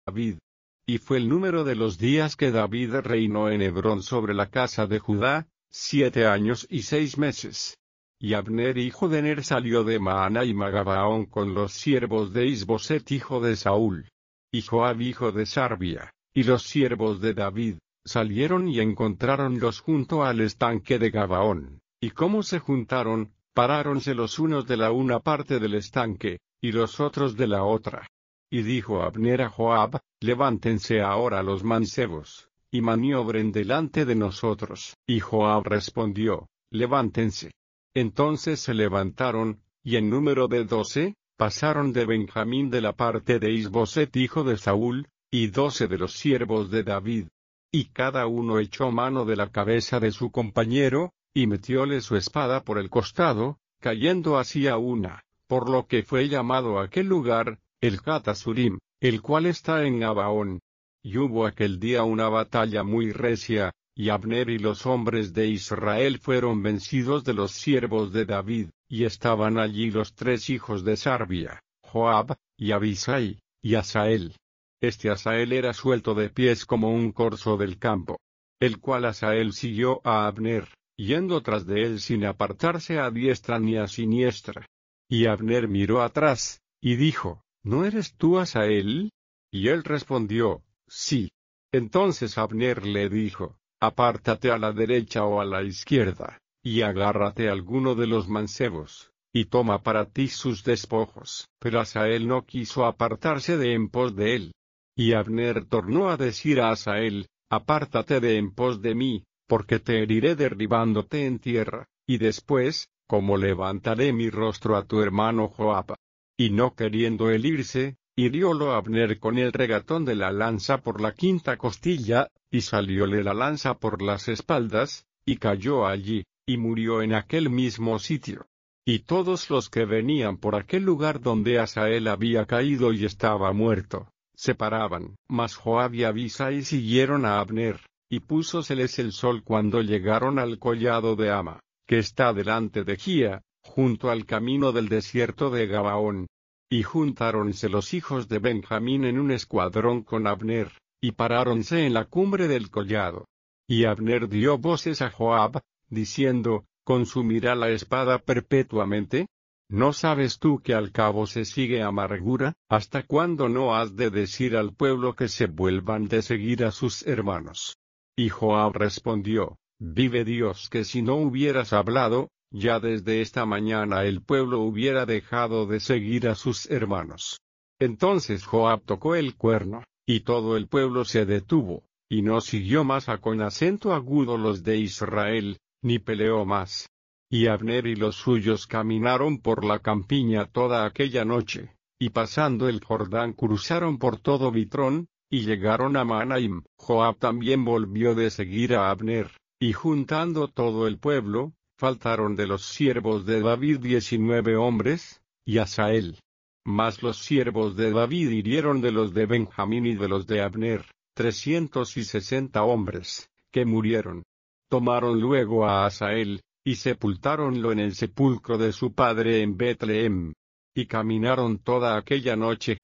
David. Y fue el número de los días que David reinó en Hebrón sobre la casa de Judá, 7 años y 6 meses. Y Abner hijo de Ner salió de Mahanaim a Gabaón con los siervos de Isboset hijo de Saúl. Y Joab hijo de Sarbia, y los siervos de David, salieron y encontráronlos junto al estanque de Gabaón. Y como se juntaron, paráronse los unos de la una parte del estanque, y los otros de la otra. Y dijo Abner a Joab, levántense ahora los mancebos, y maniobren delante de nosotros. Y Joab respondió, levántense. Entonces se levantaron, y en número de 12, pasaron de Benjamín de la parte de Isboset hijo de Saúl, y 12 de los siervos de David. Y cada uno echó mano de la cabeza de su compañero, y metióle su espada por el costado, cayendo así a una, por lo que fue llamado aquel lugar, el Gat-Asurim, el cual está en Gabaón. Y hubo aquel día una batalla muy recia, y Abner y los hombres de Israel fueron vencidos de los siervos de David, y estaban allí los 3 hijos de Sarbia, Joab, y Abisai, y Asael. Este Asael era suelto de pies como un corzo del campo. El cual Asael siguió a Abner, yendo tras de él sin apartarse a diestra ni a siniestra. Y Abner miró atrás, y dijo, ¿no eres tú Asael? Y él respondió, sí. Entonces Abner le dijo, apártate a la derecha o a la izquierda, y agárrate alguno de los mancebos, y toma para ti sus despojos. Pero Asael no quiso apartarse de en pos de él. Y Abner tornó a decir a Asael, apártate de en pos de mí, porque te heriré derribándote en tierra, y después, como levantaré mi rostro a tu hermano Joab. Y no queriendo él irse, hiriólo Abner con el regatón de la lanza por la 5ª costilla, y salióle la lanza por las espaldas, y cayó allí, y murió en aquel mismo sitio. Y todos los que venían por aquel lugar donde Asael había caído y estaba muerto, se paraban. Mas Joab y Abisai siguieron a Abner, y púsoseles el sol cuando llegaron al collado de Ama, que está delante de Gía, junto al camino del desierto de Gabaón. Y juntáronse los hijos de Benjamín en un escuadrón con Abner, y paráronse en la cumbre del collado. Y Abner dio voces a Joab, diciendo, ¿consumirá la espada perpetuamente? ¿No sabes tú que al cabo se sigue amargura? ¿Hasta cuándo no has de decir al pueblo que se vuelvan de seguir a sus hermanos? Y Joab respondió, vive Dios que si no hubieras hablado, ya desde esta mañana el pueblo hubiera dejado de seguir a sus hermanos. Entonces Joab tocó el cuerno, y todo el pueblo se detuvo, y no siguió más a con acento agudo los de Israel, ni peleó más. Y Abner y los suyos caminaron por la campiña toda aquella noche, y pasando el Jordán cruzaron por todo Bitrón, y llegaron a Mahanaim. Joab también volvió de seguir a Abner, y juntando todo el pueblo, faltaron de los siervos de David 19 hombres, y Asael. Mas los siervos de David hirieron de los de Benjamín y de los de Abner, 360 hombres, que murieron. Tomaron luego a Asael, y sepultáronlo en el sepulcro de su padre en Betlehem. Y caminaron toda aquella noche